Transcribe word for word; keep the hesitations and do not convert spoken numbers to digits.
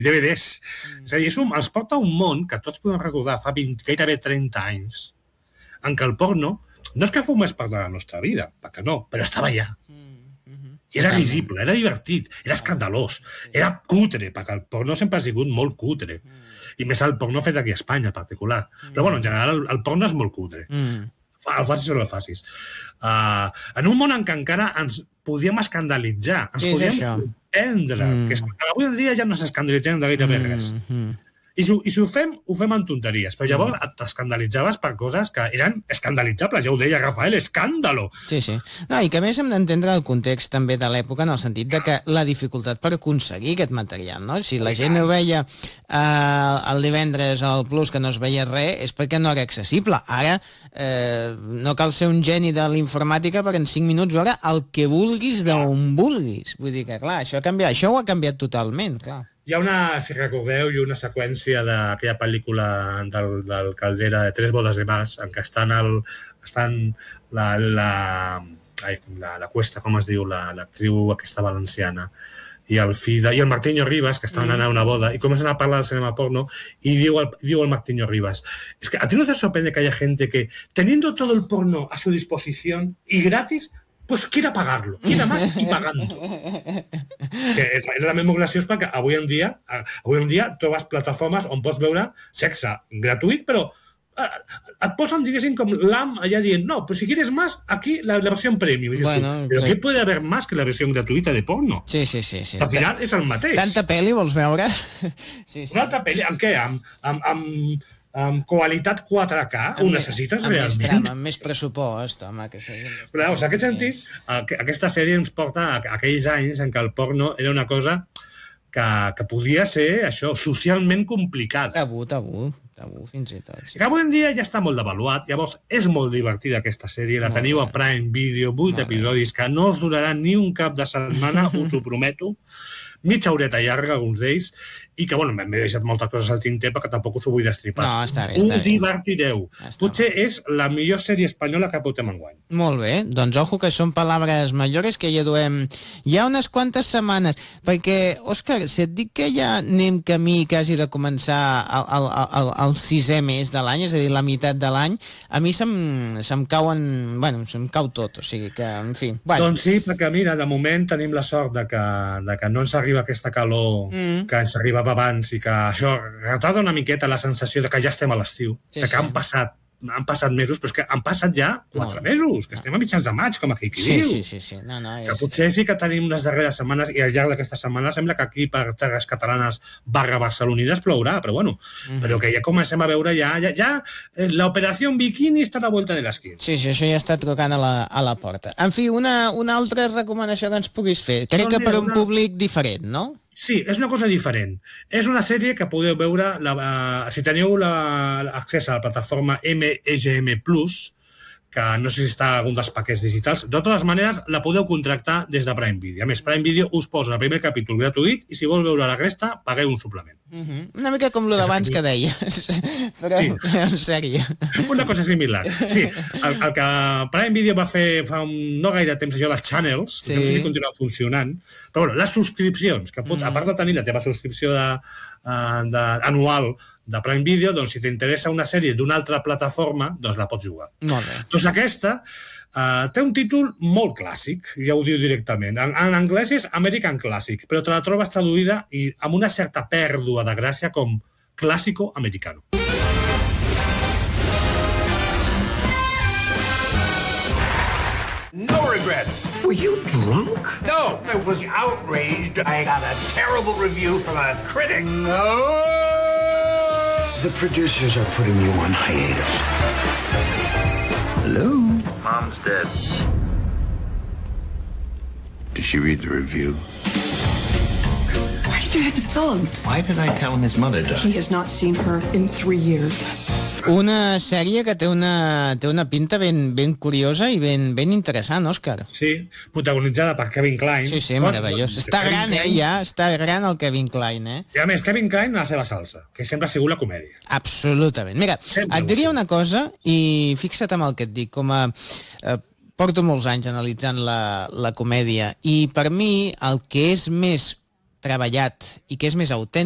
D V Ds. Mm. És a dir, és un, els porta un món que tots podem recordar fa vint, gairebé trenta anys, en què el porno no és que fos part de la nostra vida, perquè no, però estava allà. Mm-hmm. I era risible, era divertit, era escandalós, era cutre, perquè el porno sempre ha sigut molt cutre. Mm. I més el porno fet aquí a Espanya, en particular. Mm. Però, bueno, en general, el, el porno és molt cutre. Mm. El facis o no el facis. Uh, en un món en què encara ens podíem escandalitzar, ens sí, podíem sorprendre, mm. que, és, que avui en dia ja no s'escandalitzem de gairebé mm. res. Mm. I si, i si ho fem, ho fem en tonteries. Però llavors mm. t'escandalitzaves per coses que eren escandalitzables. Ja ho deia Rafael, escàndalo. Sí, sí. No, i que a més hem d'entendre el context també de l'època en el sentit de que la dificultat per aconseguir aquest material, no? Si la gent ho veia eh, el divendres al Plus que no es veia res, és perquè no era accessible. Ara eh, no cal ser un geni de l'informàtica per en cinc minuts veure el que vulguis d'on vulguis. Vull dir que, clar, això ha canviat, això ho ha canviat totalment, clar. Hi ha una, si recordeu, hi ha una seqüència d'aquella pel·lícula del, del Caldera de Tres bodes de más, en què estan, el, estan la, la, ai, la, la Cuesta, com es diu, l'actriu la, aquesta valenciana, i el fill de, i el Martiño Rivas, que estaven anant a una boda, i comencen a parlar del cinema porno, y diu el, diu el Martiño Rivas, es que a ti no te sorprende que haya gente que, teniendo todo el porno a su disposición y gratis, pues quiera pagarlo, quiera más y pagando. Que és, és també molt graciós perquè avui en dia avui en dia trobes plataformes on pots veure sexe gratuït, però eh, et posen, diguéssim, com l'am allà dient, no, pues si quieres más, aquí la, la versión premium. Bueno, tu, però sí. ¿Qué puede haber más que la versión gratuïta de porno? Sí, sí, sí. sí. Al final és el mateix. Tanta pel·li vols veure? Sí, sí. Una altra pel·li, amb què? Amb... amb, amb amb qualitat quatre K, ho necessites amb realment? Més trama, amb més pressupost, home, que sigui... Però, en aquest sentit, aquesta sèrie ens porta a aquells anys en què el porno era una cosa que, que podia ser, això, socialment complicada. Tabú, tabú, tabú, fins i tot. Sí. Que avui en dia ja està molt devaluat, llavors és molt divertida aquesta sèrie, la molt teniu bé. A Prime Video, vuit episodis, que no us duraran ni un cap de setmana, us ho prometo, mitja horeta llarga, alguns d'ells, i que, bueno, m'he deixat moltes coses al tinter perquè tampoc us ho vull destripar. No, està bé, està bé. Us divertireu. Està Potser bé. És la millor sèrie espanyola que portem enguany. Molt bé, doncs ojo que són paraules mayores que ja duem ja unes quantes setmanes, perquè, Òscar, si et dic que ja anem camí quasi de començar el, el, el, el sisè mes de l'any, és a dir, la meitat de l'any, a mi se'm, se'm cauen, bueno, se'm cau tot, o sigui que, en fi... Bueno. Doncs sí, perquè mira, de moment tenim la sort de que, de que no ens arriba aquesta calor mm. que ens arribava abans i que això retarda una miqueta la sensació de que ja estem a l'estiu, sí, de que sí. han passat han passat mesos, però és que han passat ja quatre no. mesos, que estem a mitjans de maig, com aquell qui sí, diu. Sí, sí, sí. No, no, és... Que potser sí que tenim les darreres setmanes, i al llarg d'aquestes setmanes sembla que aquí per terres catalanes barra barcelonines plourà, però bueno, mm-hmm. però que ja comencem a veure ja, ja, ja l'operació bikini està a la volta de l'esquina. Sí, sí, això ja està trucant a la, a la porta. En fi, una, una altra recomanació que ens puguis fer, crec no, que per un una... públic diferent, no? Sí, és una cosa diferent. És una sèrie que podeu veure, la, uh, si teniu l'accés a la plataforma M G M plus, que no sé si està en algun dels paquets digitals. De totes maneres, la podeu contractar des de Prime Video. A més, Prime Video us posa el primer capítol gratuït i si vol veure la resta, pagueu un suplement. Uh-huh. Una mica com lo d'abans que deies, però sí. En sèrie. Una cosa similar. Sí, el, el que Prime Video va fer fa un, no gaire temps, això dels channels, sí. No sé si continua funcionant, però bueno, les subscripcions, que pots, mm. a part de tenir la teva subscripció de, de, anual de Prime Video, doncs si t'interessa una sèrie d'una altra plataforma, doncs la pots jugar. Molt bé. Doncs aquesta uh, té un títol molt clàssic, ja ho diu directament. En, en anglès és American Classic, però te la trobes traduïda i amb una certa pèrdua de gràcia com Clásico Americano. No regrets. Were you drunk? No, I was outraged. I got a terrible review from a critic. No! The producers are putting you on hiatus. Hello? Mom's dead. Did she read the review? Why did you have to tell him? Why did I tell him his mother died? He has not seen her in three years. Una sèrie que té una, té una pinta ben, ben curiosa i ben, ben interessant, Òscar. Sí, protagonitzada per Kevin Kline. Sí, sí, meravellós. Està Kevin gran, Kline... eh, ja. Està gran el Kevin Kline, eh? I a més, Kevin Kline a la seva salsa, que sempre ha sigut la comèdia. Absolutament. Mira, sempre et diria una cosa, i fixa't amb el que et dic, com a... Eh, porto molts anys analitzant la, la comèdia, i per mi el que és més treballat i que és més autèntic